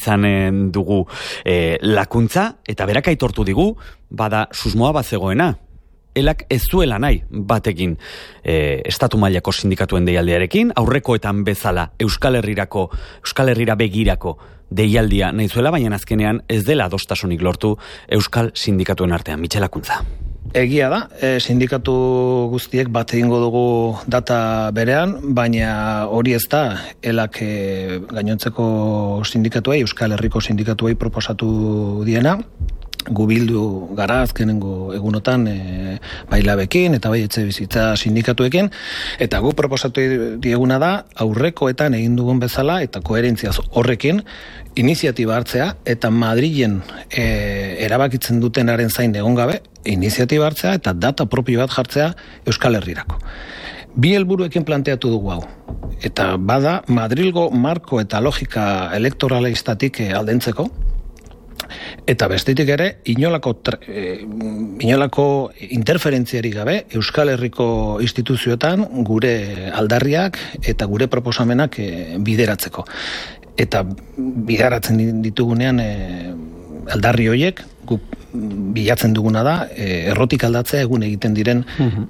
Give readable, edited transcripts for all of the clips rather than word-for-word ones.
izanen dugu lakuntza, eta berak aitortu digu, bada susmoa bazegoena. Elak ez zuela nahi batekin estatu mailako sindikatuen deialdiarekin, aurrekoetan bezala Euskal Herrira begirako deialdia nahi zuela, baina azkenean ez dela adostasunik lortu Euskal sindikatuen artean. Mitxel Akuntza. Egia da, sindikatu guztiek bat egingo dugu data berean, baina hori ez da, elak gainontzeko sindikatuei, Euskal Herriko sindikatuei proposatu diena, gu bildu gara azkenengo egunotan bai labekin eta bai etxe bizitza sindikatuekin, eta gu proposatu dieguna da aurrekoetan egin dugun bezala eta koherentziaz horrekin iniziatiba hartzea eta Madrilen erabakitzen dutenaren zain egon gabe iniziatiba hartzea eta data propio bat jartzea Euskal Herrirako. Bi helburuekin planteatu dugu hau. Eta bada Madrilgo marko eta logika elektoralistatik aldentzeko, eta bestetik ere, inolako interferentziarik gabe Euskal Herriko instituzioetan gure aldarriak eta gure proposamenak bideratzeko. Eta bideratzen ditugunean aldarri horiek, guk bilatzen duguna da, errotik aldatzea egun egiten diren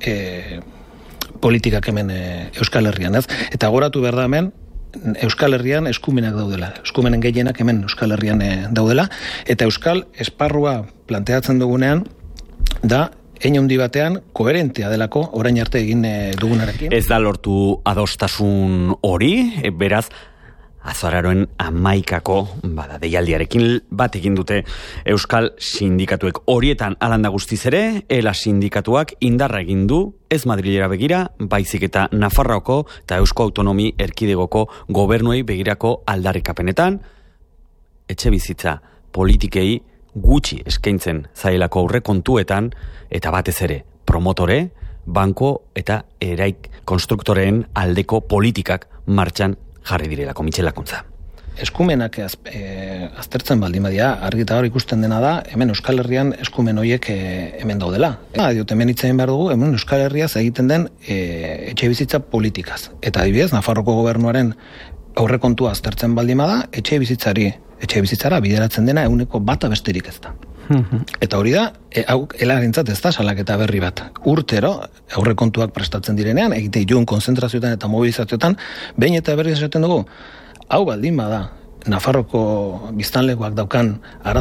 politikak hemen Euskal Herrian, ez? Eta goratu behar da hemen, Euskal Herrian eskumenak daudela. Eskumenen gehienak hemen Euskal Herrian daudela. Eta Euskal esparrua planteatzen dugunean da hein handi batean koherentea delako orain arte egin dugunarekin. Ez da lortu adostasun hori, beraz, azaroaren 11ako deialdiarekin bat egin dute Euskal sindikatuek. Horietan alanda guztiz ere, ELA sindikatuak indarra egin du, ez Madrilera begira, baizik eta Nafarroako eta Eusko Autonomi Erkidegoko gobernuei begirako aldarrikapenetan, etxe bizitza politikei gutxi eskaintzen zailako aurrekontuetan, eta batez ere promotore, banko eta eraik konstruktoreen aldeko politikak martxan jarri direlako. Mitxel Akuntza. Eskumenak aztertzen baldin badia, argi eta hor ikusten dena da, hemen Euskal Herrian eskumen horiek hemen daudela. Hemen hitz egin behar dugu, hemen Euskal Herriaz egiten den etxe bizitza politikaz. Eta adibidez, Nafarroko gobernuaren aurrekontua aztertzen baldin bada, etxe bizitzara bideratzen dena 1% besterik ez da. Eta hori da, hau elarentzat ez da salaketa berri bat. Urtero, aurrekontuak prestatzen direnean, egite joan konzentrazioetan eta mobilizazioetan, behin eta berriz esaten dugu, hau baldin bada, Nafarroko biztanlegoak daukan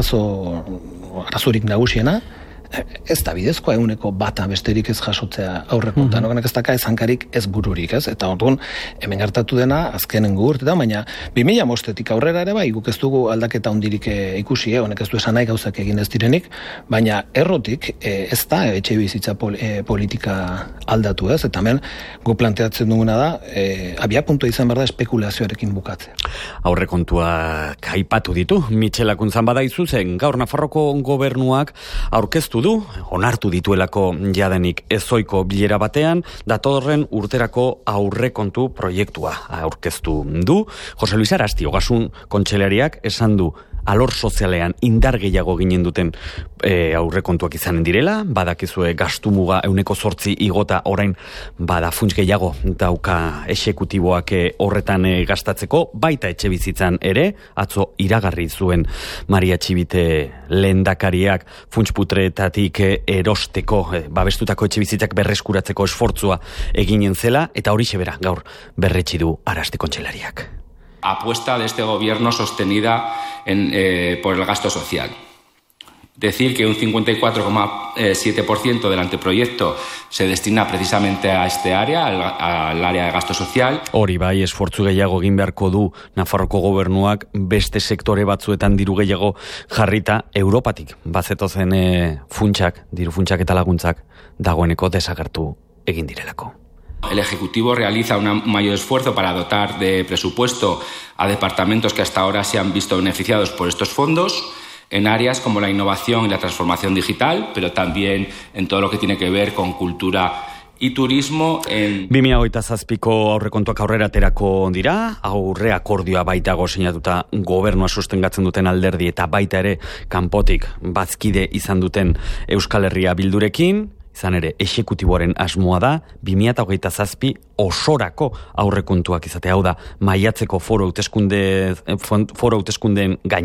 arazorik nagusiena, ez da bidezkoa 1% besterik ez jasotzea aurrekontan, ez daka ez hankarik ez bururik, ez? Eta orduan, hemen gertatu dena, azkenengo urtetan, baina 2005-etik aurrera ere bai, guk ez dugu aldaketa hundirik ikusi, honek ez du esan nahi gauzak egin ez direnik, baina errotik ez da etxe bizitza politika aldatu, ez? Eta hemen gu planteatzen duguna da, abiapuntua izan behar da espekulazioarekin bukatzea. Aurrekontuak aipatu ditu, Mitxel Akuntzan badaizu zen, gaur Nafarroko gobernuak aurkeztu du, onartu dituelako jadenik ezoiko bilera batean, datorren urterako aurrekontu proiektua aurkeztu du. Jose Luis Arasti, Ogasun kontseilariak esan du alor sozialean indar gehiago ginen duten aurrekontuak izanen direla, badakizue gastu muga 8% igota orain bada funts gehiago dauka exekutiboak horretan gastatzeko, baita etxe bizitzan ere, atzo iragarri zuen Maria Txibite lehendakariak funts putreetatik erosteko, babestutako etxe bizitzak berreskuratzeko esfortzua eginen zela, eta horixe bera gaur berretsi du Arasti kontseilariak. Apuesta de este gobierno sostenida por el gasto social. Decir que un 54,7% del anteproyecto se destina precisamente a este área, al área de gasto social. Hori bai, esfortzu gehiago egin beharko du Nafarroko gobernuak beste sektore batzuetan diru gehiago jarrita Europatik. Bazetozen diru funtsak eta laguntzak dagoeneko desagertu egin direlako. El Ejecutivo realiza un mayor esfuerzo para dotar de presupuesto a departamentos que hasta ahora se han visto beneficiados por estos fondos, en áreas como la innovación y la transformación digital, pero también en todo lo que tiene que ver con cultura y turismo. 2027ko aurrekontuak aurrera aterako dira, aurre akordioa baitago sinatuta gobernua sustengatzen duten alderdi eta baita ere kanpotik bazkide izan duten Euskal Herria Bildurekin. Izan ere, exekutiboaren asmoa da, 2027 osorako aurrekontuak izatea, hau da, maiatzeko foro hauteskundeen gain